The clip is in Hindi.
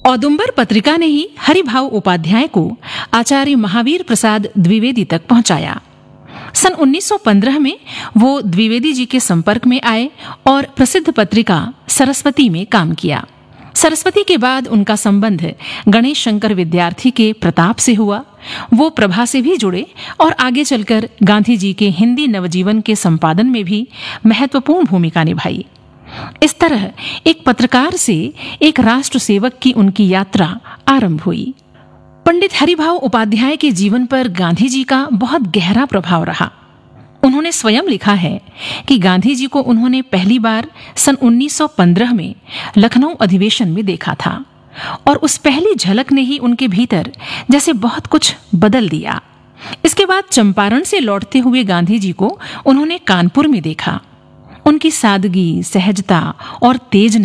औदुंबर पत्रिका ने ही हरिभाव उपाध्याय को आचार्य महावीर प्रसाद द्विवेदी तक पहुंचाया। सन 1915 में वो द्विवेदी जी के संपर्क में आए और प्रसिद्ध पत्रिका सरस्वती में काम किया। सरस्वती के बाद उनका संबंध गणेश शंकर विद्यार्थी के प्रताप से हुआ। वो प्रभा से भी जुड़े और आगे चलकर गांधी जी के हिंदी नवजीवन के संपादन में भी महत्वपूर्ण भूमिका निभाई। इस तरह एक पत्रकार से एक राष्ट्र सेवक की उनकी यात्रा आरंभ हुई। पंडित हरिभाव उपाध्याय के जीवन पर गांधी जी का बहुत गहरा प्रभाव रहा। उन्होंने स्वयं लिखा है कि गांधी जी को उन्होंने पहली बार सन 1915 में लखनऊ अधिवेशन में देखा था और उस पहली झलक ने ही उनके भीतर जैसे बहुत कुछ बदल दिया। इसके बाद चंपारण से लौटते हुए गांधी जी को उन्होंने कानपुर में देखा। उनकी सादगी, सहजता और तेज